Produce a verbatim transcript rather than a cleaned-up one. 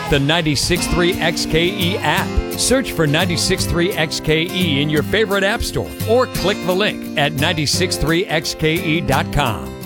the ninety-six point three X K E app. Search for ninety-six point three X K E in your favorite app store or click the link at nine six three X K E dot com.